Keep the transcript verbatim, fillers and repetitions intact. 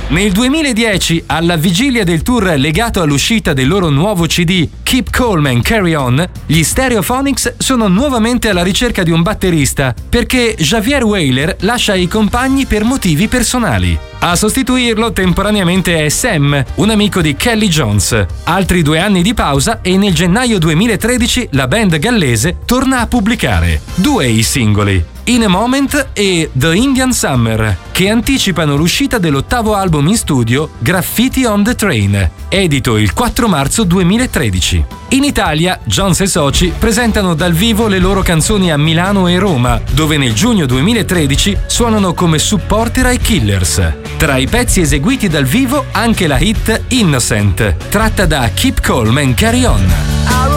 Nel duemiladieci, alla vigilia del tour legato all'uscita del loro nuovo C D Keep Calm and Carry On, gli Stereophonics sono nuovamente alla ricerca di un batterista perché Javier Weyler lascia i compagni per motivi personali. A sostituirlo temporaneamente è Sam, un amico di Kelly Jones. Altri due anni di pausa e nel gennaio duemilatredici la band gallese torna a pubblicare due i singoli, In a Moment e The Indian Summer, che anticipano l'uscita dell'ottavo album in studio Graffiti on the Train, edito il quattro marzo duemilatredici. In Italia, Jones e soci presentano dal vivo le loro canzoni a Milano e Roma, dove nel giugno duemilatredici suonano come supporter ai Killers. Tra i pezzi eseguiti dal vivo anche la hit Innocent, tratta da Keep Calm and Carry On.